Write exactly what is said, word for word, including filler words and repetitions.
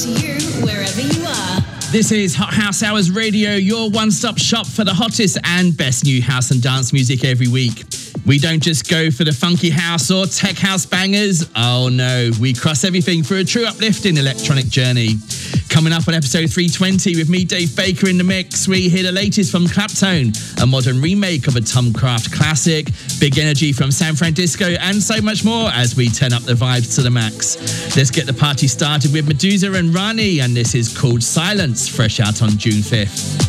To you, wherever you are. This is Hot House Hours Radio, your one-stop shop for the hottest and best new house and dance music every week. We don't just go for the funky house or tech house bangers. Oh no, we cross everything for a true uplifting electronic journey. Coming up on episode three twenty with me, Dave Baker, in the mix, we hear the latest from Claptone, a modern remake of a Tom Craft classic, big energy from San Francisco, and so much more as we turn up the vibes to the max. Let's get the party started with Medusa and Rani, and this is called Silence, fresh out on June fifth.